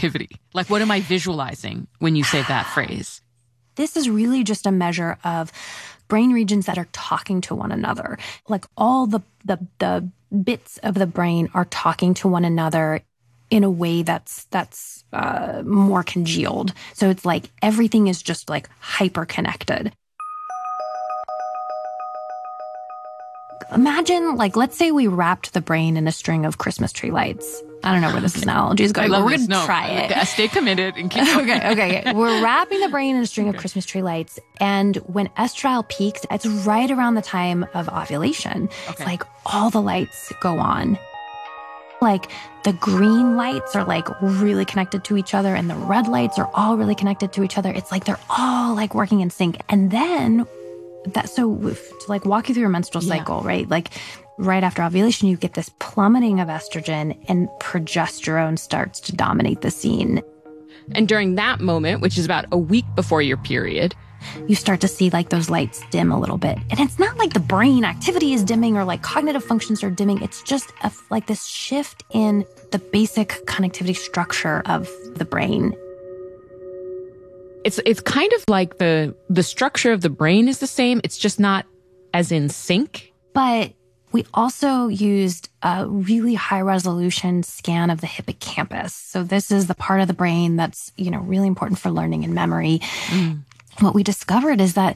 activity? Like, what am I visualizing when you say that phrase? This is really just a measure of brain regions that are talking to one another. Like all the bits of the brain are talking to one another in a way that's more congealed. So it's like everything is just like hyper connected. Imagine, like, let's say we wrapped the brain in a string of Christmas tree lights. I don't know where this analogy is going, but we're going to try it. Stay committed and keep going. Okay. We're wrapping the brain in a string of Christmas tree lights. And when estradiol peaks, it's right around the time of ovulation. Okay. It's like all the lights go on. Like the green lights are like really connected to each other and the red lights are all really connected to each other. It's like they're all like working in sync. And then to like walk you through your menstrual cycle, right? Like right after ovulation, you get this plummeting of estrogen and progesterone starts to dominate the scene. And during that moment, which is about a week before your period, you start to see like those lights dim a little bit. And it's not like the brain activity is dimming or like cognitive functions are dimming. It's just like this shift in the basic connectivity structure of the brain. It's kind of like the structure of the brain is the same. It's just not as in sync. But we also used a really high resolution scan of the hippocampus. So this is the part of the brain that's, really important for learning and memory. What we discovered is that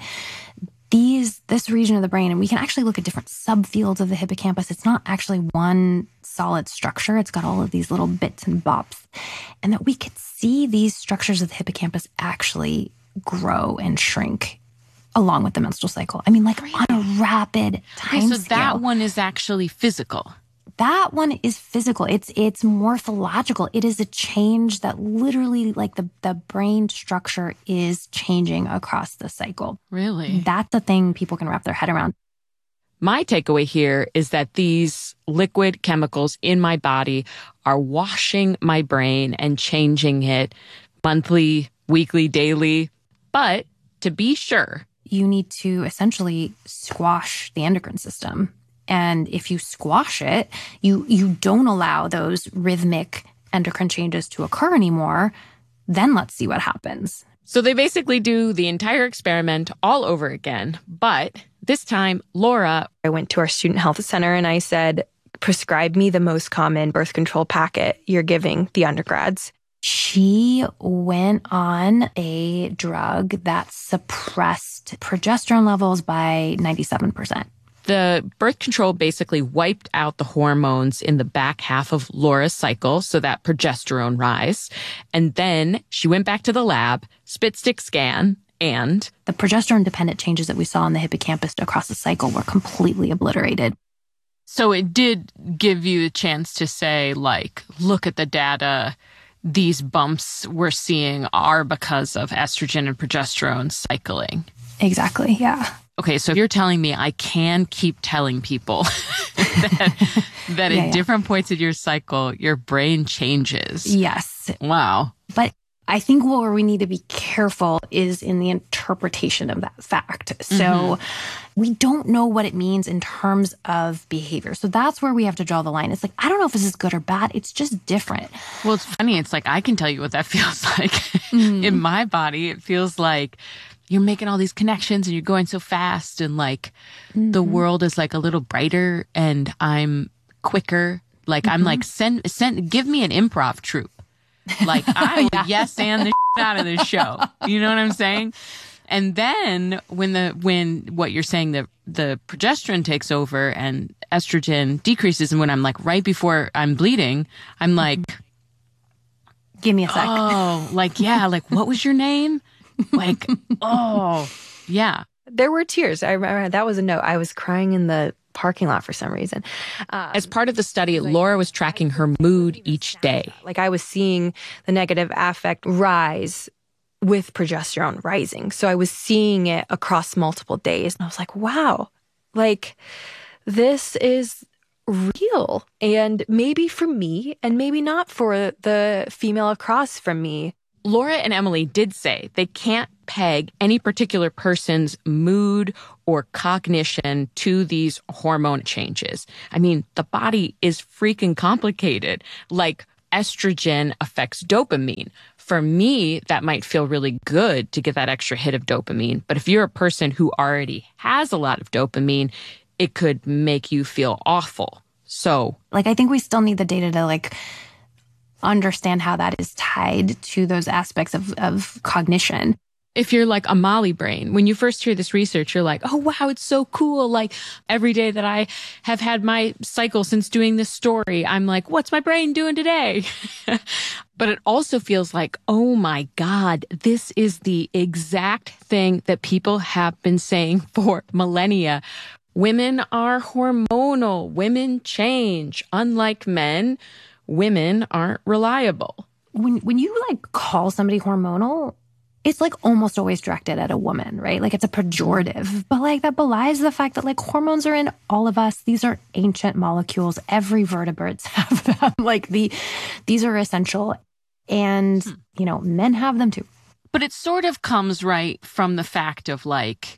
this region of the brain, and we can actually look at different subfields of the hippocampus. It's not actually one solid structure. It's got all of these little bits and bops. And that we could see these structures of the hippocampus actually grow and shrink along with the menstrual cycle. I mean, like on a rapid time scale. So that one is actually physical. That one is physical. It's morphological. It is a change that literally, like the brain structure is changing across the cycle. Really? That's the thing people can wrap their head around. My takeaway here is that these liquid chemicals in my body are washing my brain and changing it monthly, weekly, daily. But to be sure, you need to essentially squash the endocrine system. And if you squash it, you don't allow those rhythmic endocrine changes to occur anymore, then let's see what happens. So they basically do the entire experiment all over again. But this time, Laura... I went to our student health center and I said, prescribe me the most common birth control packet you're giving the undergrads. She went on a drug that suppressed progesterone levels by 97%. The birth control basically wiped out the hormones in the back half of Laura's cycle, so that progesterone rise. And then she went back to the lab, spit stick scan, and... the progesterone-dependent changes that we saw in the hippocampus across the cycle were completely obliterated. So it did give you a chance to say, like, look at the data. These bumps we're seeing are because of estrogen and progesterone cycling. Exactly, yeah. Okay, so you're telling me I can keep telling people that at different points of your cycle, your brain changes. Yes. Wow. But I think where we need to be careful is in the interpretation of that fact. So we don't know what it means in terms of behavior. So that's where we have to draw the line. It's like, I don't know if this is good or bad. It's just different. Well, it's funny. It's like, I can tell you what that feels like. In my body, it feels like you're making all these connections and you're going so fast and like the world is like a little brighter and I'm quicker. Like I'm like, give me an improv troupe. Like I would yes and the out of this show. You know what I'm saying? And then when what you're saying, the progesterone takes over and estrogen decreases, and when I'm like right before I'm bleeding, I'm like, give me a sec. Oh, like, yeah, like what was your name? Like, oh, yeah. There were tears. I remember that was a note. I was crying in the parking lot for some reason. As part of the study, Laura was tracking her mood each day. Like I was seeing the negative affect rise with progesterone rising. So I was seeing it across multiple days. And I was like, wow, like this is real. And maybe for me and maybe not for the female across from me. Laura and Emily did say they can't peg any particular person's mood or cognition to these hormone changes. I mean, the body is freaking complicated. Like estrogen affects dopamine. For me, that might feel really good to get that extra hit of dopamine. But if you're a person who already has a lot of dopamine, it could make you feel awful. So, I think we still need the data to understand how that is tied to those aspects of cognition. If you're like a Molly brain, when you first hear this research, you're like, oh, wow, it's so cool. Like every day that I have had my cycle since doing this story, I'm like, what's my brain doing today? But it also feels like, oh my God, this is the exact thing that people have been saying for millennia. Women are hormonal. Women change. Unlike men, women aren't reliable. When you call somebody hormonal, it's almost always directed at a woman, right? It's a pejorative, but that belies the fact that hormones are in all of us. These are ancient molecules. Every vertebrates have them. These are essential, and men have them too. But it sort of comes right from the fact of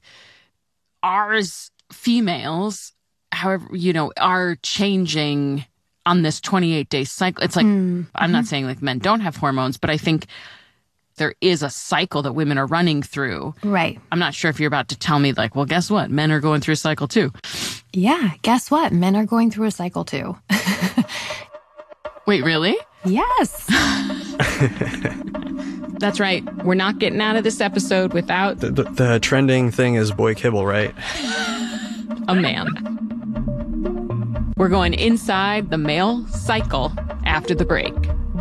ours females, however, are changing on this 28-day cycle. It's I'm not saying men don't have hormones, but I think there is a cycle that women are running through. Right. I'm not sure if you're about to tell me well, guess what? Men are going through a cycle too. Yeah, guess what? Men are going through a cycle too. Wait, really? Yes. That's right. We're not getting out of this episode without... The trending thing is boy kibble, right? A man. We're going inside the male cycle after the break.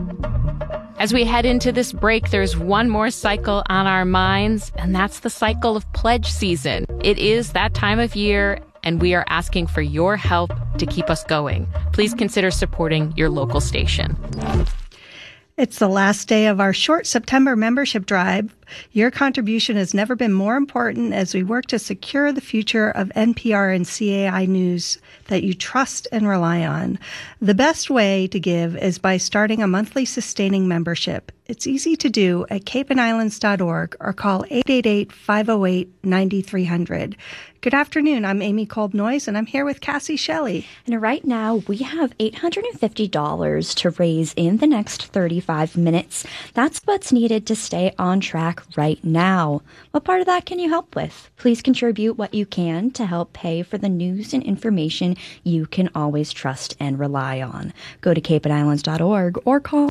As we head into this break, there's one more cycle on our minds, and that's the cycle of pledge season. It is that time of year, and we are asking for your help to keep us going. Please consider supporting your local station. It's the last day of our short September membership drive. Your contribution has never been more important as we work to secure the future of NPR and CAI News that you trust and rely on. The best way to give is by starting a monthly sustaining membership. It's easy to do at capeandislands.org or call 888-508-9300. Good afternoon. I'm Amy Kolb-Noyes, and I'm here with Cassie Shelley. And right now, we have $850 to raise in the next 35 minutes. That's what's needed to stay on track right now. What part of that can you help with? Please contribute what you can to help pay for the news and information you can always trust and rely on. Go to capeandislands.org or call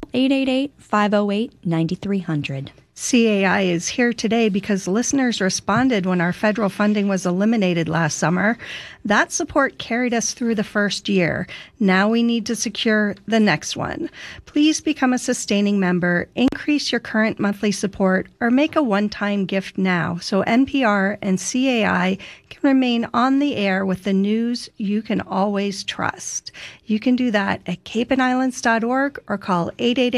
888-508-9300. CAI is here today because listeners responded when our federal funding was eliminated last summer. That support carried us through the first year. Now we need to secure the next one. Please become a sustaining member, increase your current monthly support, or make a one-time gift now so NPR and CAI can remain on the air with the news you can always trust. You can do that at capeandislands.org or call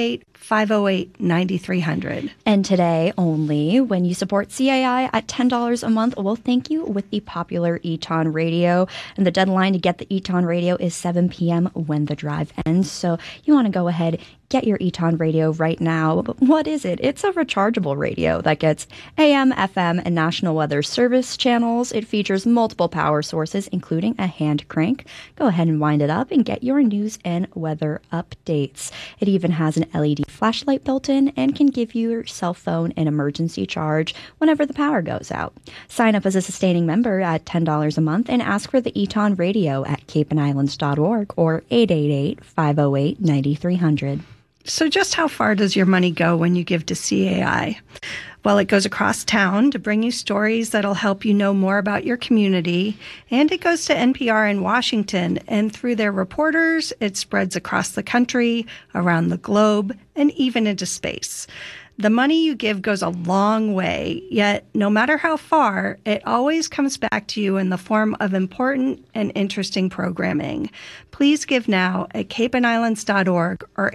888-508-9300. And today only, when you support CAI at $10 a month, we'll thank you with the popular Eton Radio. And the deadline to get the Eton Radio is 7 p.m. when the drive ends. So you want to go ahead, get your Eton Radio right now. But what is it? It's a rechargeable radio that gets AM, FM, and National Weather Service channels. It features multiple power sources, including a hand crank. Go ahead and wind it up and get your news and weather updates. It even has an LED flashlight built in and can give you your cell phone an emergency charge whenever the power goes out. Sign up as a sustaining member at $10 a month and ask for the Eton Radio at capeandislands.org or 888-508-9300. So just how far does your money go when you give to CAI? Well, it goes across town to bring you stories that'll help you know more about your community. And it goes to NPR in Washington. And through their reporters, it spreads across the country, around the globe, and even into space. The money you give goes a long way, yet no matter how far, it always comes back to you in the form of important and interesting programming. Please give now at capeandislands.org or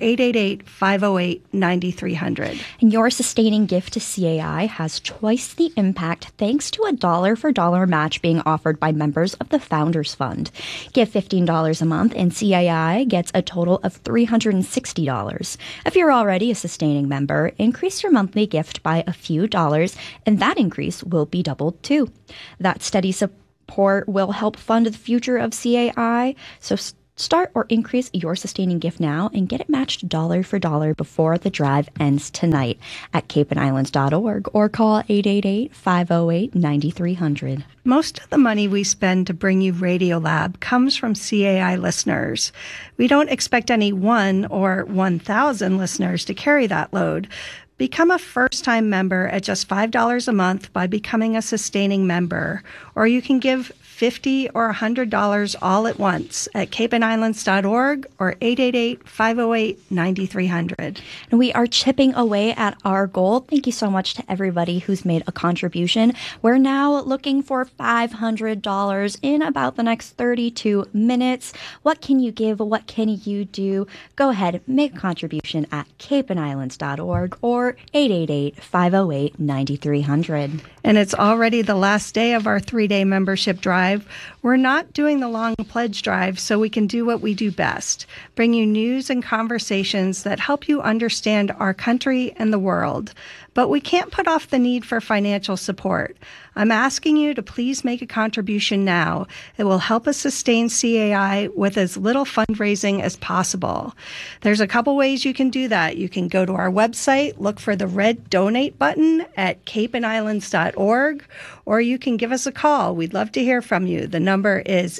888-508-9300. And your sustaining gift to CAI has twice the impact thanks to a dollar-for-dollar match being offered by members of the Founders Fund. Give $15 a month and CAI gets a total of $360. If you're already a sustaining member, increase your monthly gift by a few dollars, and that increase will be doubled too. That steady support will help fund the future of CAI, so Start or increase your sustaining gift now and get it matched dollar for dollar before the drive ends tonight at capeandislands.org or call 888-508-9300. Most of the money we spend to bring you Radiolab comes from CAI listeners. We don't expect any 1 or 1,000 listeners to carry that load. Become a first-time member at just $5 a month by becoming a sustaining member, or you can give $50 or $100 all at once at capeandislands.org or 888-508-9300. And we are chipping away at our goal. Thank you so much to everybody who's made a contribution. We're now looking for $500 in about the next 32 minutes. What can you give? What can you do? Go ahead, make a contribution at capeandislands.org or 888-508-9300. And it's already the last day of our 3-day membership drive. We're not doing the long pledge drive so we can do what we do best, bring you news and conversations that help you understand our country and the world. But we can't put off the need for financial support. I'm asking you to please make a contribution now. It will help us sustain CAI with as little fundraising as possible. There's a couple ways you can do that. You can go to our website, look for the red donate button at capeandislands.org, or you can give us a call. We'd love to hear from you. The number is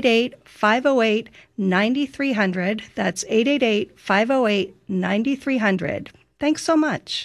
888-508-9300. That's 888-508-9300. Thanks so much.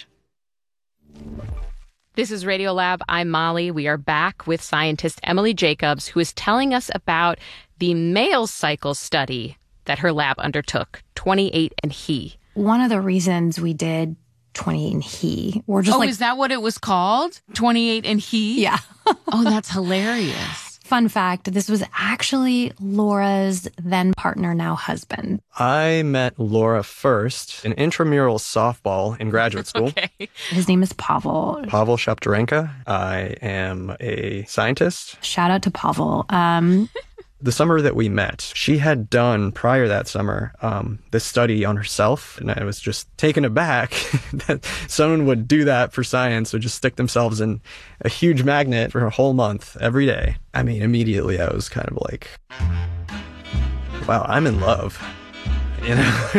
This is Radiolab. I'm Molly. We are back with scientist Emily Jacobs, who is telling us about the male cycle study that her lab undertook, 28andHe. One of the reasons we did 28andHe, or just is that what it was called? 28andHe? Yeah. Oh, that's hilarious. Fun fact, this was actually Laura's then partner, now husband. I met Laura first in intramural softball in graduate school. Okay. His name is Pavel. Pavel Shaptarenka. I am a scientist. Shout out to Pavel. The summer that we met, she had done prior that summer this study on herself, and I was just taken aback that someone would do that for science, would just stick themselves in a huge magnet for a whole month every day. I mean, immediately I was kind of like, wow, I'm in love, you know?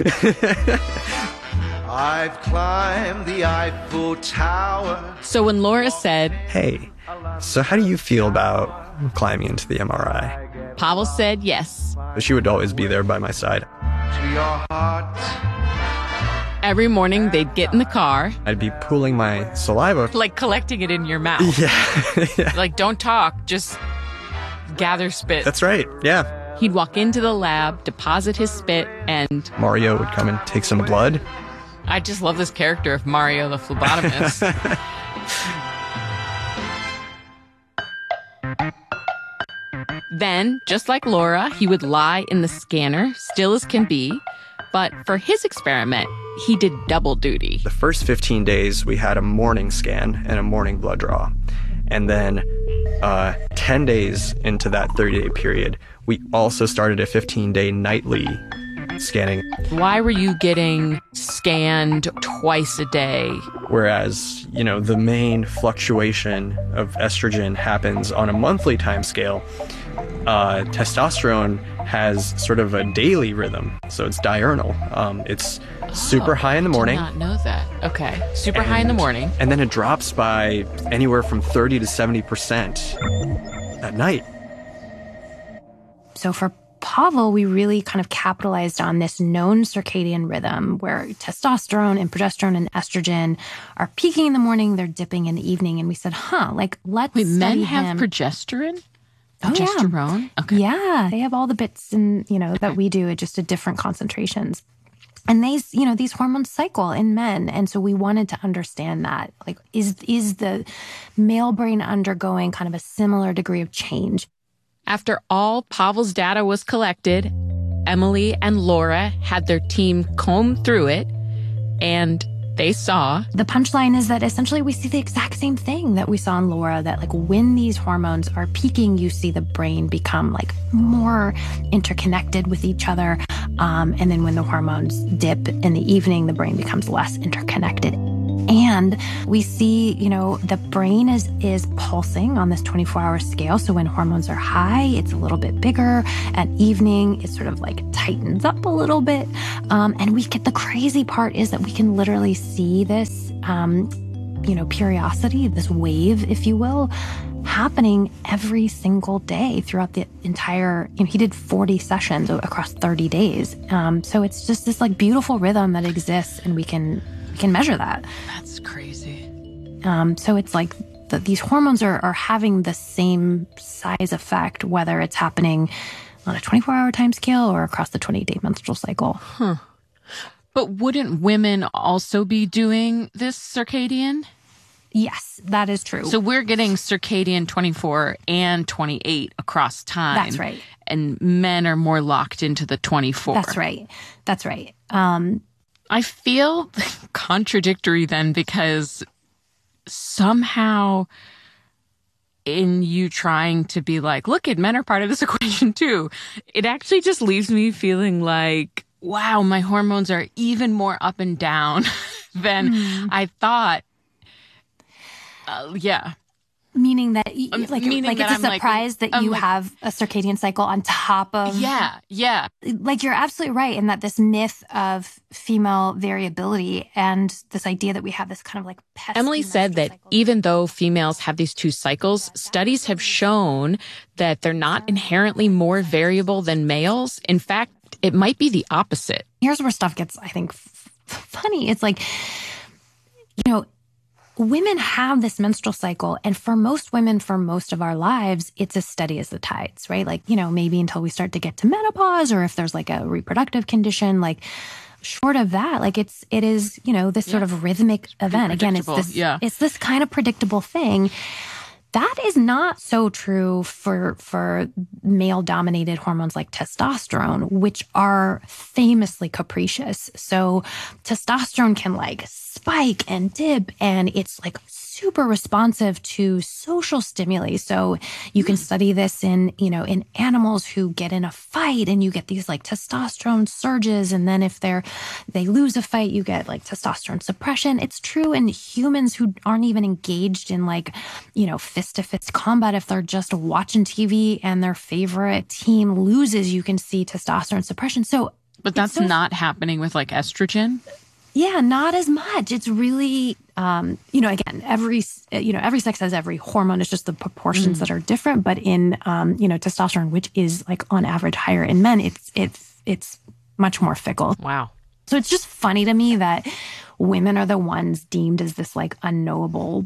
I've climbed the Eiffel Tower. So when Laura said, hey, so how do you feel about climbing into the MRI? Pavel said yes. She would always be there by my side. To your heart. Every morning they'd get in the car. I'd be pooling my saliva. Like collecting it in your mouth. Yeah. Like, don't talk, just gather spit. That's right, yeah. He'd walk into the lab, deposit his spit, and Mario would come and take some blood. I just love this character of Mario the phlebotomist. Then, just like Laura, he would lie in the scanner, still as can be. But for his experiment, he did double duty. The first 15 days, we had a morning scan and a morning blood draw. And then 10 days into that 30-day period, we also started a 15-day nightly scanning. Why were you getting scanned twice a day? Whereas, you know, the main fluctuation of estrogen happens on a monthly time scale. Testosterone has sort of a daily rhythm, so it's diurnal. It's super high in the morning. I did not know that. Okay, super high in the morning. And then it drops by anywhere from 30 to 70% at night. So for Pavel, we really kind of capitalized on this known circadian rhythm where testosterone and progesterone and estrogen are peaking in the morning, they're dipping in the evening. And we said, let's Wait, men study have him. progesterone? Oh, Progesterone? yeah. Okay. Yeah, they have all the bits and that we do at just at different concentrations. And these hormones cycle in men. And so we wanted to understand that. Like, is the male brain undergoing kind of a similar degree of change? After all Pavel's data was collected, Emily and Laura had their team comb through it, and they saw... The punchline is that essentially we see the exact same thing that we saw in Laura, that like when these hormones are peaking, you see the brain become like more interconnected with each other. And then when the hormones dip in the evening, the brain becomes less interconnected. And we see, the brain is pulsing on this 24-hour scale. So when hormones are high, it's a little bit bigger. At evening, it sort of like tightens up a little bit. And the crazy part is that we can literally see this, periodicity, this wave, if you will, happening every single day throughout the entire, he did 40 sessions across 30 days. So it's just this like beautiful rhythm that exists, and we can measure that. That's crazy. So it's like these hormones are having the same size effect, whether it's happening on a 24-hour time scale or across the 28-day menstrual cycle. Huh. But wouldn't women also be doing this circadian? Yes, that is true. So we're getting circadian 24 and 28 across time. That's right. And men are more locked into the 24. That's right. That's right. I feel contradictory then, because somehow in you trying to be like, look, men are part of this equation too, it actually just leaves me feeling like, wow, my hormones are even more up and down than I thought. Yeah. Meaning that, it's a surprise that you have a circadian cycle on top of... Yeah. Like, you're absolutely right in that this myth of female variability and this idea that we have this kind of like... Emily said that even though females have these two cycles, studies have shown that they're not inherently more variable than males. In fact, it might be the opposite. Here's where stuff gets, I think, funny. It's like, women have this menstrual cycle, and for most women, for most of our lives, it's as steady as the tides, right? Like, maybe until we start to get to menopause, or if there's like a reproductive condition, like short of that, like it is, this sort of rhythmic event. Again, it's this kind of predictable thing. That is not so true for male-dominated hormones like testosterone, which are famously capricious. So testosterone can like spike and dip, and it's like super responsive to social stimuli. So you can study this in animals who get in a fight, and you get these like testosterone surges. And then if they lose a fight, you get like testosterone suppression. It's true in humans who aren't even engaged in like, fist-to-fist combat. If they're just watching TV and their favorite team loses, you can see testosterone suppression. But that's not happening with like estrogen? Yeah, not as much. It's really, again, every sex has every hormone. It's just the proportions that are different. But in, testosterone, which is like on average higher in men, it's much more fickle. Wow. So it's just funny to me that women are the ones deemed as this like unknowable,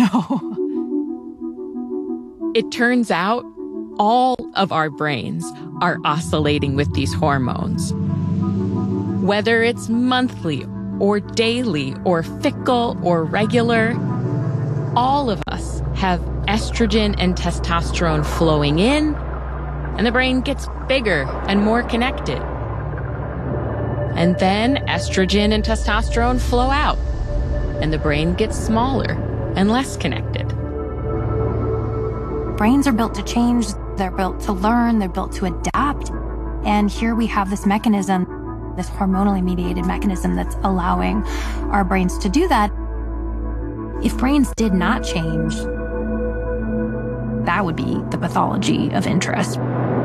It turns out all of our brains are oscillating with these hormones. Whether it's monthly or daily or fickle or regular, all of us have estrogen and testosterone flowing in, and the brain gets bigger and more connected. And then estrogen and testosterone flow out, and the brain gets smaller and less connected. Brains are built to change, they're built to learn, they're built to adapt. And here we have this mechanism, this hormonally mediated mechanism that's allowing our brains to do that. If brains did not change, that would be the pathology of interest.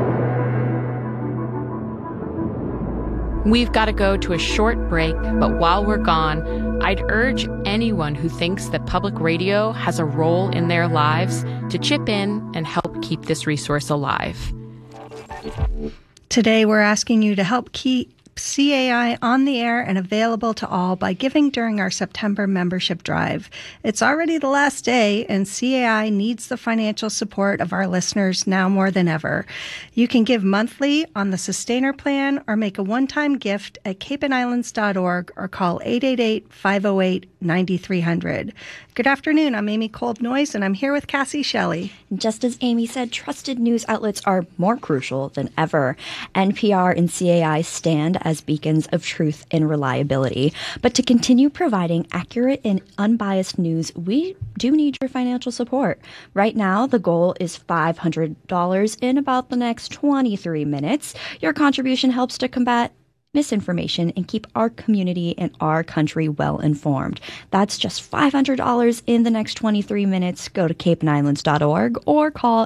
We've got to go to a short break, but while we're gone, I'd urge anyone who thinks that public radio has a role in their lives to chip in and help keep this resource alive. Today, we're asking you to help keep CAI on the air and available to all by giving during our September membership drive. It's already the last day, and CAI needs the financial support of our listeners now more than ever. You can give monthly on the Sustainer plan or make a one-time gift at capeandislands.org or call 888-508-9300. Good afternoon. I'm Amy Kolb-Noyes, and I'm here with Cassie Shelley. Just as Amy said, trusted news outlets are more crucial than ever. NPR and CAI stand as beacons of truth and reliability. But to continue providing accurate and unbiased news, we do need your financial support. Right now, the goal is $500 in about the next 23 minutes. Your contribution helps to combat misinformation and keep our community and our country well informed. That's just $500 in the next 23 minutes. Go to capeandislands.org or call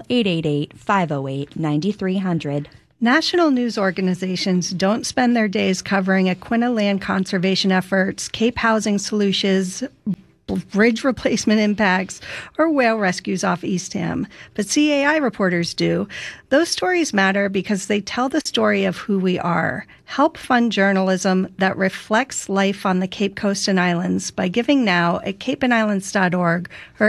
888-508-9300. National news organizations don't spend their days covering Aquinnah land conservation efforts, Cape housing solutions, bridge replacement impacts, or whale rescues off Eastham. But CAI reporters do. Those stories matter because they tell the story of who we are. Help fund journalism that reflects life on the Cape Coast and Islands by giving now at capeandislands.org or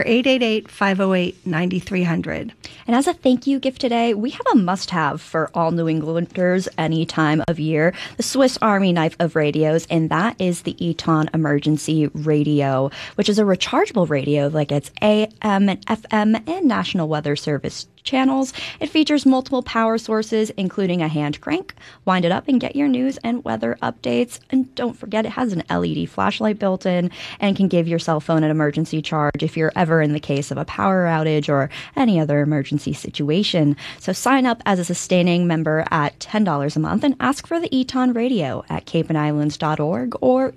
888-508-9300. And as a thank you gift today, we have a must-have for all New Englanders any time of year, the Swiss Army knife of radios, and that is the Eton Emergency Radio, which is a rechargeable radio that gets AM and FM and National Weather Service channels. It features multiple power sources, including a hand crank. Wind it up and get your news and weather updates. And don't forget, it has an LED flashlight built in and can give your cell phone an emergency charge if you're ever in the case of a power outage or any other emergency situation. So sign up as a sustaining member at $10 a month and ask for the Eton Radio at capeandislands.org or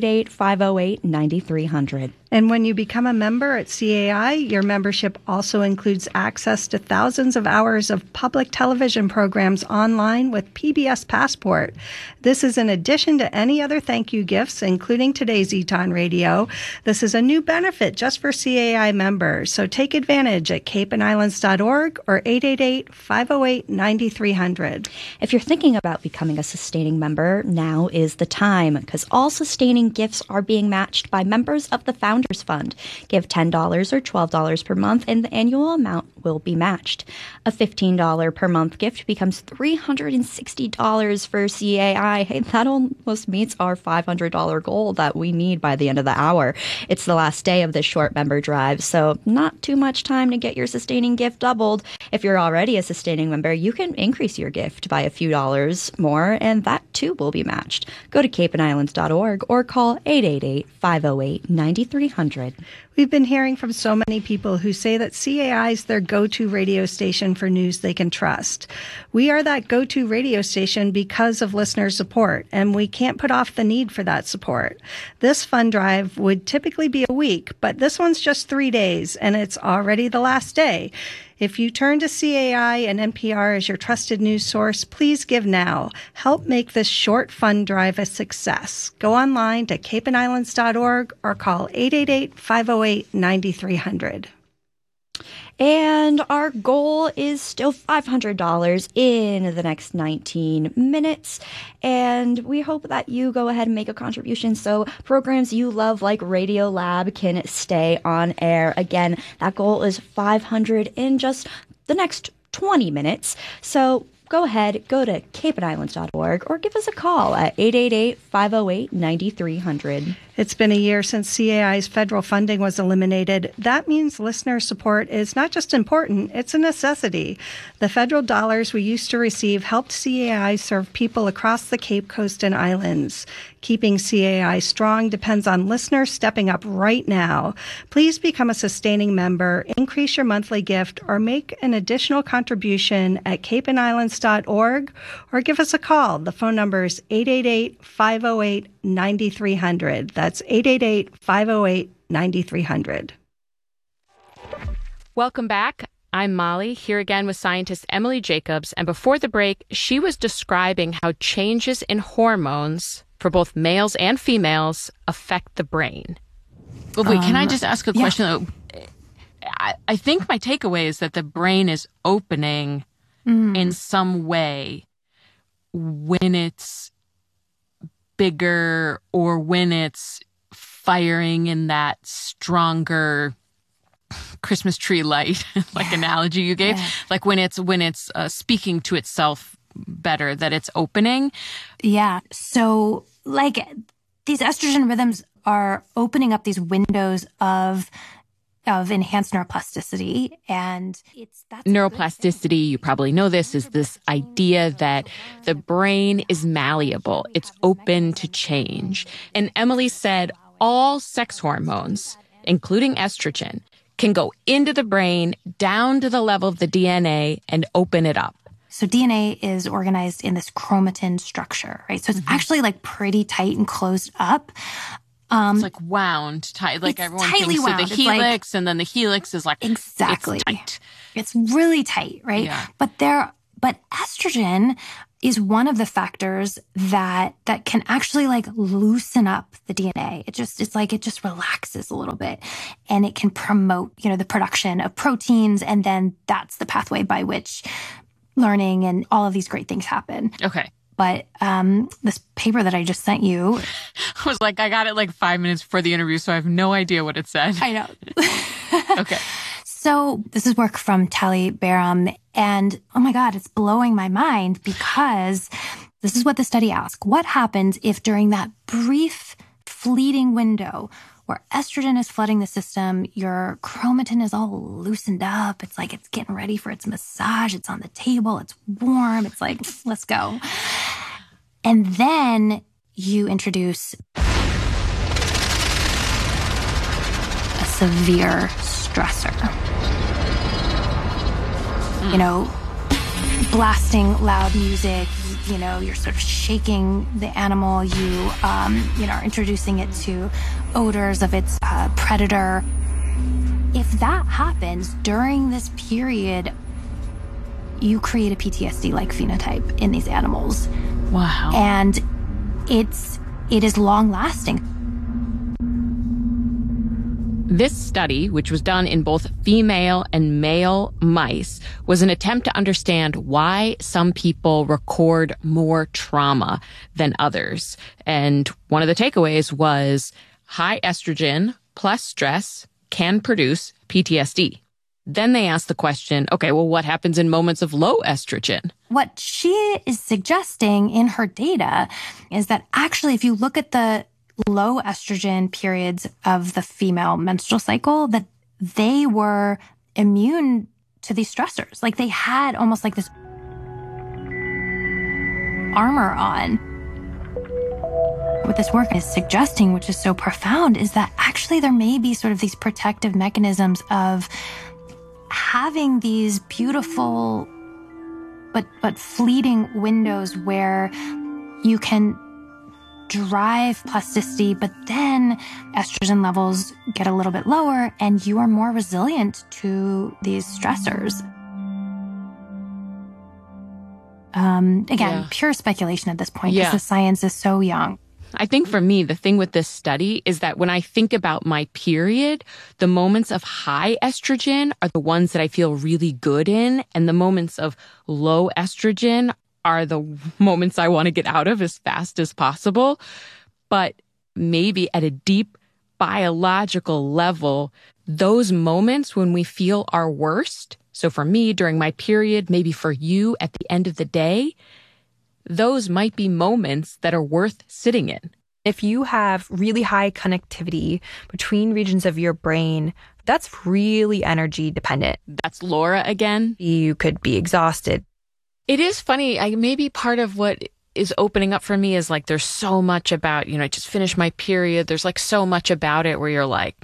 888-508-9300. And when you become a member at CAI, your membership also includes access to thousands of hours of public television programs online with PBS Passport. This is in addition to any other thank you gifts, including today's Eton Radio. This is a new benefit just for CAI members. So take advantage at capeandislands.org or 888-508-9300. If you're thinking about becoming a sustaining member, now is the time, because all sustaining gifts are being matched by members of the Founders Fund. Give $10 or $12 per month and the annual amount will be matched. A $15 per month gift becomes $360 for CAI. Hey, that almost meets our $500 goal that we need by the end of the hour. It's the last day of this short member drive, so not too much time to get your sustaining gift doubled. If you're already a sustaining member, you can increase your gift by a few dollars more, and that too will be matched. Go to capeandislands.org or call 888-508-9300. We've been hearing from so many people who say that CAI is their go-to radio station for news they can trust. We are that go-to radio station because of listener support, and we can't put off the need for that support. This fund drive would typically be a week, but this one's just 3 days, and it's already the last day. If you turn to CAI and NPR as your trusted news source, please give now. Help make this short fund drive a success. Go online to capeandislands.org or call 888-508-9300. And our goal is still $500 in the next 19 minutes. And we hope that you go ahead and make a contribution so programs you love like Radio Lab can stay on air. Again, that goal is $500 in just the next 20 minutes. So go ahead, go to capeandislands.org or give us a call at 888-508-9300. It's been a year since CAI's federal funding was eliminated. That means listener support is not just important, it's a necessity. The federal dollars we used to receive helped CAI serve people across the Cape Coast and Islands. Keeping CAI strong depends on listeners stepping up right now. Please become a sustaining member, increase your monthly gift, or make an additional contribution at capeandislands.org or give us a call. The phone number is 888-508-9300. That's 888-508-9300. Welcome back. I'm Molly, here again with scientist Emily Jacobs. And before the break, she was describing how changes in hormones for both males and females affect the brain. Well, wait, can I just ask a question? I think my takeaway is that the brain is opening in some way when it's bigger or when it's firing in that stronger Christmas tree light, like analogy you gave, like when it's speaking to itself better, that it's opening. Yeah. So like these estrogen rhythms are opening up these windows of enhanced neuroplasticity. And that's neuroplasticity, you probably know this, is this idea that the brain is malleable. It's open to change. And Emily said all sex hormones, including estrogen, can go into the brain, down to the level of the DNA, and open it up. So DNA is organized in this chromatin structure, right? So it's actually like pretty tight and closed up. It's like wound tight. Like everyone thinks of the helix, and then the helix is like exactly it's tight. It's really tight, right? Yeah. But estrogen is one of the factors that can actually like loosen up the DNA. It just relaxes a little bit, and it can promote, the production of proteins, and then that's the pathway by which learning and all of these great things happen. Okay. But this paper that I just sent you, I was like, I got it like 5 minutes before the interview, so I have no idea what it said. I know. Okay. So this is work from Tali Baram, and oh my God, it's blowing my mind because this is what the study asked. What happens if during that brief, fleeting window where estrogen is flooding the system, your chromatin is all loosened up. It's like it's getting ready for its massage. It's on the table. It's warm. It's like, let's go. And then you introduce a severe stressor. Blasting loud music, you're sort of shaking the animal. You are introducing it to odors of its predator. If that happens during this period, you create a PTSD-like phenotype in these animals. Wow. And it is long-lasting. This study, which was done in both female and male mice, was an attempt to understand why some people record more trauma than others. And one of the takeaways was high estrogen plus stress can produce PTSD. Then they asked the question, okay, well, what happens in moments of low estrogen? What she is suggesting in her data is that actually, if you look at the low estrogen periods of the female menstrual cycle, that they were immune to these stressors. Like they had almost like this armor on. What this work is suggesting, which is so profound, is that actually there may be sort of these protective mechanisms of having these beautiful but fleeting windows where you can drive plasticity, but then estrogen levels get a little bit lower and you are more resilient to these stressors. Pure speculation at this point because the science is so young. I think for me, the thing with this study is that when I think about my period, the moments of high estrogen are the ones that I feel really good in, and the moments of low estrogen are the moments I want to get out of as fast as possible. But maybe at a deep biological level, those moments when we feel our worst, so for me during my period, maybe for you at the end of the day, those might be moments that are worth sitting in. If you have really high connectivity between regions of your brain, that's really energy dependent. That's Laura again. You could be exhausted. It is funny. Maybe part of what is opening up for me is like there's so much about, I just finished my period. There's like so much about it where you're like,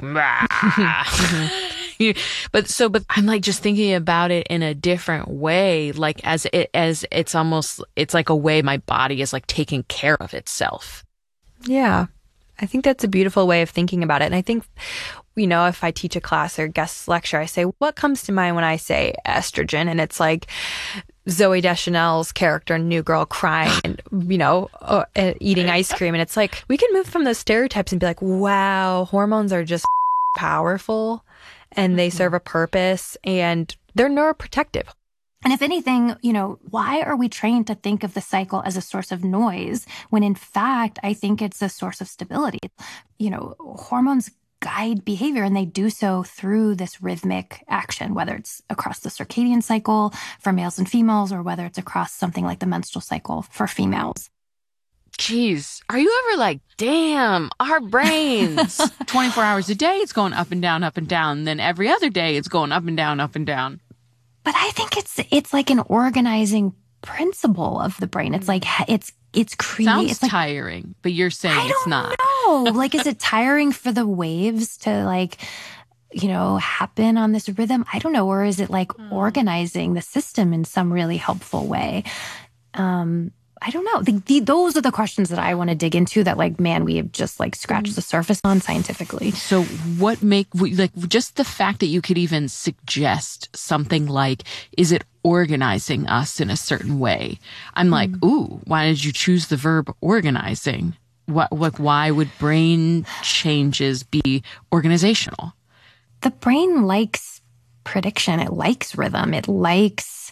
but I'm like just thinking about it in a different way, like as it's like a way my body is like taking care of itself. Yeah. I think that's a beautiful way of thinking about it. And I think, if I teach a class or guest lecture, I say, what comes to mind when I say estrogen? And it's like Zooey Deschanel's character in New Girl crying and, eating ice cream. And it's like, we can move from those stereotypes and be like, wow, hormones are just powerful and they serve a purpose and they're neuroprotective. And if anything, why are we trained to think of the cycle as a source of noise when in fact, I think it's a source of stability? Hormones guide behavior and they do so through this rhythmic action, whether it's across the circadian cycle for males and females or whether it's across something like the menstrual cycle for females. Jeez, are you ever like, damn, our brains, 24 hours a day, it's going up and down, up and down. Then every other day, it's going up and down, up and down. But I think it's like an organizing principle of the brain. It's like, it's creating. Sounds tiring, but you're saying it's not. I don't know. Like, is it tiring for the waves to like happen on this rhythm? I don't know. Or is it like organizing the system in some really helpful way? I don't know. Those are the questions that I want to dig into that, like, man, we have just like scratched the surface on scientifically. So just the fact that you could even suggest something like, is it organizing us in a certain way? I'm like, ooh, why did you choose the verb organizing? Why would brain changes be organizational? The brain likes prediction. It likes rhythm. It likes,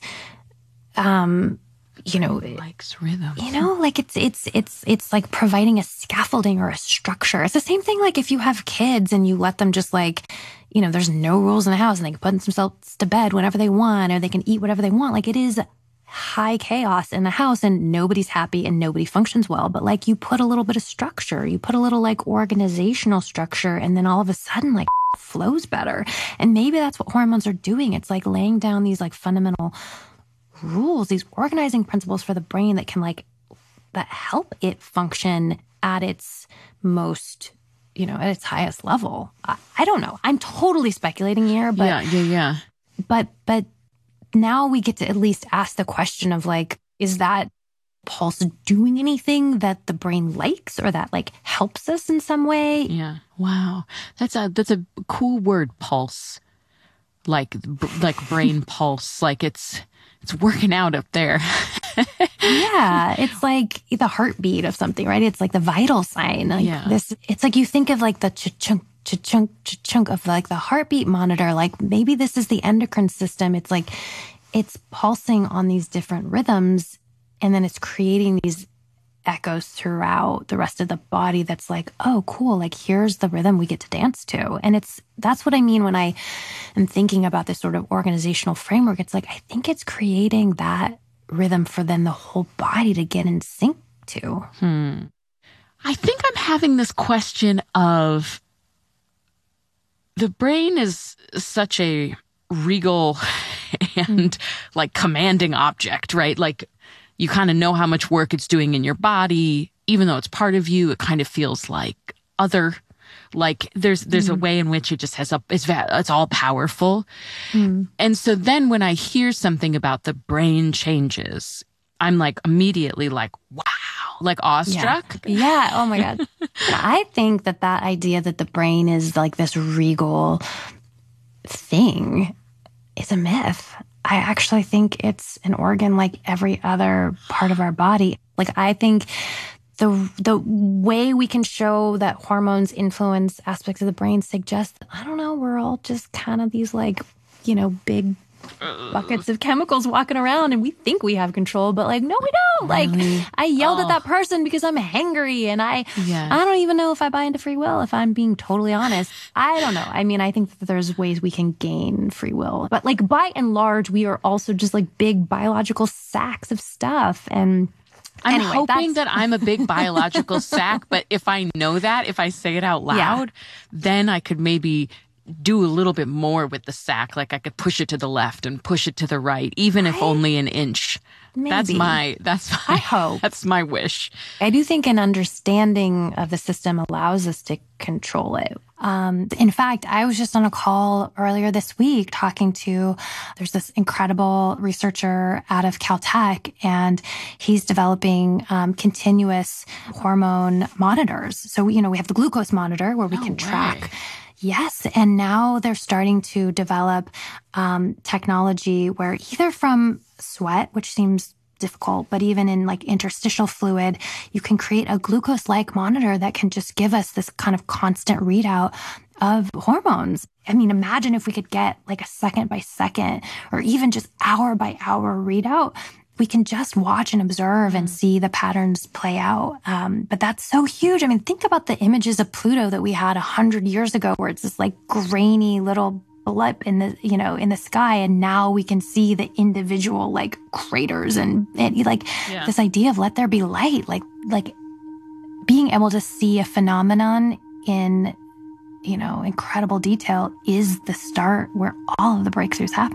it likes rhythm. Like it's like providing a scaffolding or a structure. It's the same thing like if you have kids and you let them just like, there's no rules in the house and they can put themselves to bed whenever they want, or they can eat whatever they want. Like, it is high chaos in the house and nobody's happy and nobody functions well. But like, you put a little bit of structure, you put a little like organizational structure, and then all of a sudden like flows better. And maybe that's what hormones are doing. It's like laying down these like fundamental rules, these organizing principles for the brain that can that help it function at its most, at its highest level. I don't know. I'm totally speculating here, but yeah. But now we get to at least ask the question of like, is that pulse doing anything that the brain likes or that like helps us in some way? Yeah. Wow. That's a cool word, pulse. Like brain pulse. Like it's working out up there. Yeah. It's like the heartbeat of something, right? It's like the vital sign. Like it's like you think of like the cha-chunk, cha-chunk, cha-chunk of like the heartbeat monitor. Like maybe this is the endocrine system. It's like it's pulsing on these different rhythms, and then it's creating these echoes throughout the rest of the body that's like, oh, cool, like here's the rhythm we get to dance to. And that's what I mean when I am thinking about this sort of organizational framework. It's like, I think it's creating that rhythm for then the whole body to get in sync to. I think I'm having this question of the brain is such a regal and like commanding object, right? Like, you kind of know how much work it's doing in your body. Even though it's part of you, it kind of feels like other. Like there's a way in which it just it's all powerful. And so then when I hear something about the brain changes, I'm like immediately like, wow, like awestruck. Yeah. Oh my God. I think that idea that the brain is like this regal thing is a myth. I actually think it's an organ like every other part of our body. Like, I think the way we can show that hormones influence aspects of the brain suggests, I don't know, we're all just kind of these like, big buckets of chemicals walking around and we think we have control, but like, no, we don't. Like, I yelled at that person because I'm hangry, and I don't even know if I buy into free will, if I'm being totally honest. I don't know. I mean, I think that there's ways we can gain free will, but like by and large, we are also just like big biological sacks of stuff. And I'm hoping that I'm a big biological sack, but if I know that, if I say it out loud, then I could maybe do a little bit more with the sack. Like I could push it to the left and push it to the right, even if only an inch. Maybe. I hope. That's my wish. I do think an understanding of the system allows us to control it. In fact, I was just on a call earlier this week there's this incredible researcher out of Caltech, and he's developing continuous hormone monitors. So, we have the glucose monitor where we can track. Yes. And now they're starting to develop technology where either from sweat, which seems difficult, but even in like interstitial fluid, you can create a glucose-like monitor that can just give us this kind of constant readout of hormones. I mean, imagine if we could get like a second by second or even just hour by hour readout. We can just watch and observe and see the patterns play out. But that's so huge. I mean, think about the images of Pluto that we had 100 years ago, where it's this like grainy little blip in the, in the sky. And now we can see the individual like craters and this idea of let there be light, like being able to see a phenomenon in, incredible detail is the start where all of the breakthroughs happen.